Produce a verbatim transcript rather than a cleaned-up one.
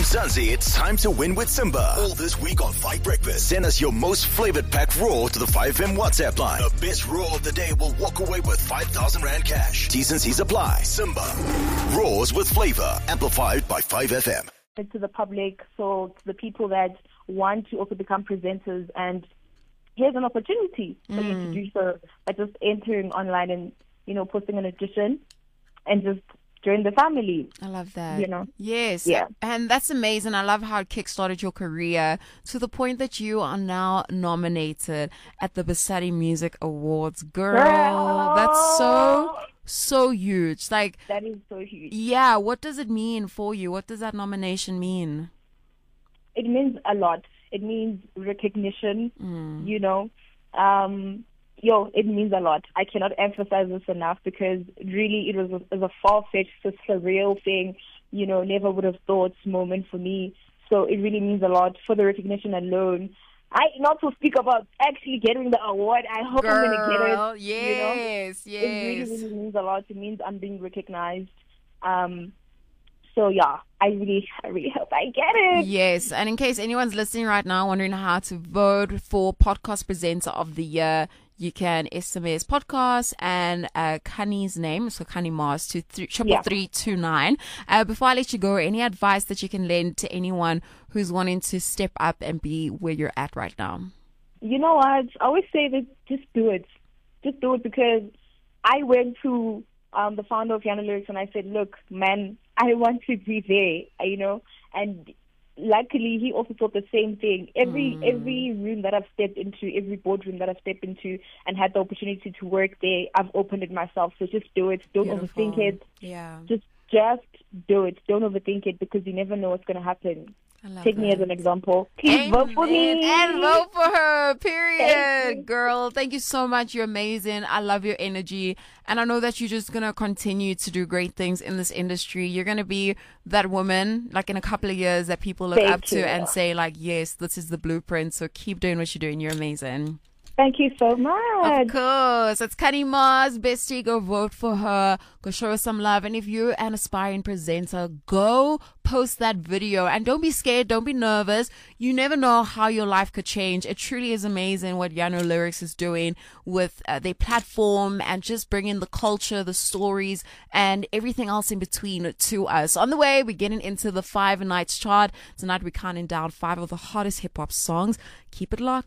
Mzansi, it's time to win with Simba. All this week on Fight Breakfast. Send us your most flavored pack raw to the five M WhatsApp line. The best raw of the day will walk away with five thousand rand cash. T's and C's apply. Simba. Raws with flavor. Amplified by five F M. To the public, so to the people that want to also become presenters, and here's an opportunity for Mm. you to do so by just entering online and, you know, posting an audition and just join the family. I love that. You know? Yes. Yeah. And that's amazing. I love how it kickstarted your career to the point that you are now nominated at the Basadi Music Awards. Girl, Girl. that's so, so huge. Like, That is so huge. yeah, what does it mean for you? What does that nomination mean? It means a lot. It means recognition, Mm. you know. Um, yo, it means a lot. I cannot emphasize this enough because really it was a, it was a far-fetched, a surreal thing, you know, never would have thought moment for me. So it really means a lot for the recognition alone. I not to speak about actually getting the award. I hope I'm going to get Girl, it. yes, You know? It really, yes. really means a lot. It means I'm being recognized. Um, so yeah, I really, I really hope I get it. Yes, and in case anyone's listening right now wondering how to vote for Podcast Presenter of the Year, you can S M S podcast and uh, Kani's name, so Kani Mars, to th- triple three two nine. Uh, before I let you go, any advice that you can lend to anyone who's wanting to step up and be where you're at right now? You know what? I always say that just do it. Just do it, because I went to um, the founder of Yana Lyrics and I said, look, man, I want to be there, you know, and luckily he also thought the same thing. Every Mm. every room that I've stepped into, every boardroom that I've stepped into and had the opportunity to work there, I've opened it myself. So just do it. Don't Beautiful. overthink it. Yeah. Just just do it. Don't overthink it, because you never know what's going to happen. I love Take me that. as an example. Please Amen. vote for me. And vote for her, period. Thank you. Girl, thank you so much. You're amazing. I love your energy. And I know that you're just going to continue to do great things in this industry. You're going to be that woman, like in a couple of years, that people look Thank up to you. and say, like, yes, this is the blueprint. So keep doing what you're doing. You're amazing. Thank you so Of much. course. It's Kani Mars. Bestie, go vote for her. Go show her some love. And if you're an aspiring presenter, go post that video. And don't be scared. Don't be nervous. You never know how your life could change. It truly is amazing what Yano Lyrics is doing with uh, their platform and just bringing the culture, the stories, and everything else in between to us. On the way, we're getting into the Five Nights chart. Tonight, we're counting down five of the hottest hip-hop songs. Keep it locked.